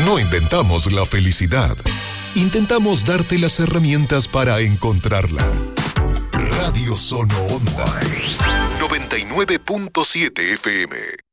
No inventamos la felicidad. Intentamos darte las herramientas para encontrarla. Radio Sono Onda 99.7 FM.